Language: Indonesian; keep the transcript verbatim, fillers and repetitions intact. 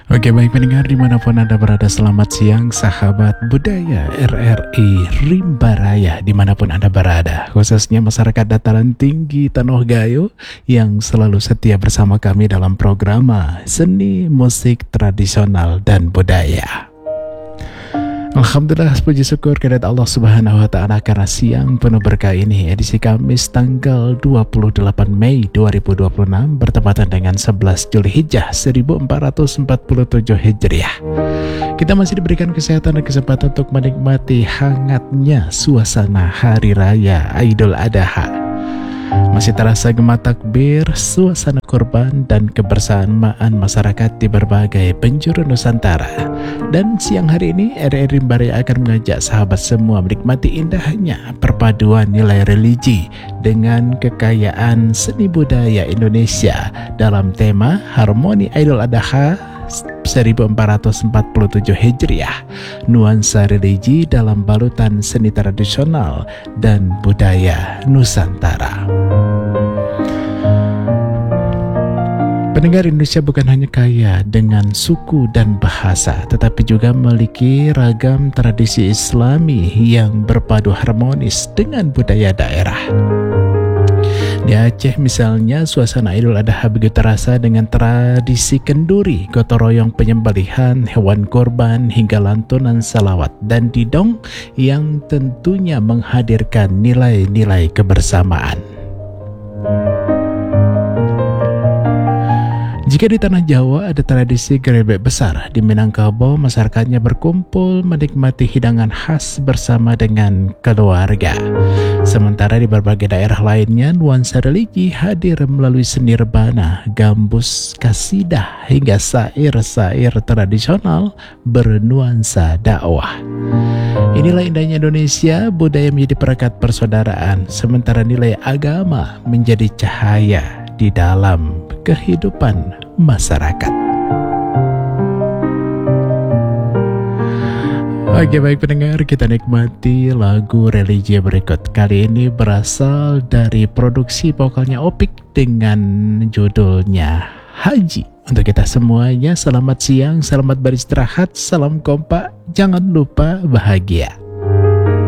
Oke, baik pendengar dimanapun Anda berada, selamat siang sahabat budaya R R I Rimba Raya dimanapun Anda berada, khususnya masyarakat dataran tinggi Tanoh Gayo yang selalu setia bersama kami dalam program seni musik tradisional dan budaya. Alhamdulillah, puji syukur kehadirat Allah Subhanahu wa Ta'ala karena siang penuh berkah ini, edisi Kamis tanggal dua puluh delapan Mei dua ribu dua puluh enam bertepatan dengan sebelas Zulhijjah seribu empat ratus empat puluh tujuh Hijriah. Kita masih diberikan kesehatan dan kesempatan untuk menikmati hangatnya suasana Hari Raya Idul Adha. Masih terasa gema takbir, suasana kurban dan kebersamaan masyarakat di berbagai penjuru Nusantara. Dan siang hari ini R R I Rimba Raya akan mengajak sahabat semua menikmati indahnya perpaduan nilai religi dengan kekayaan seni budaya Indonesia dalam tema Harmoni Idul Adha seribu empat ratus empat puluh tujuh Hijriah, nuansa religi dalam balutan seni tradisional dan budaya Nusantara. Pendengar, Indonesia bukan hanya kaya dengan suku dan bahasa, tetapi juga memiliki ragam tradisi Islami yang berpadu harmonis dengan budaya daerah. Di Aceh misalnya, suasana Idul Adha begitu terasa dengan tradisi kenduri, gotong royong penyembelihan hewan korban hingga lantunan salawat dan didong yang tentunya menghadirkan nilai-nilai kebersamaan. Jika di tanah Jawa ada tradisi gerebek besar, di Minangkabau masyarakatnya berkumpul menikmati hidangan khas bersama dengan keluarga. Sementara di berbagai daerah lainnya, nuansa religi hadir melalui seni rebana, gambus, kasidah, hingga syair-syair tradisional bernuansa dakwah. Inilah indahnya Indonesia, budaya menjadi perekat persaudaraan, sementara nilai agama menjadi cahaya di dalam kehidupan masyarakat. Oke, baik pendengar, kita nikmati lagu religi berikut. Kali ini berasal dari produksi vokalnya Opik dengan judulnya Haji. Untuk kita semuanya, selamat siang, selamat beristirahat, salam kompak, jangan lupa bahagia.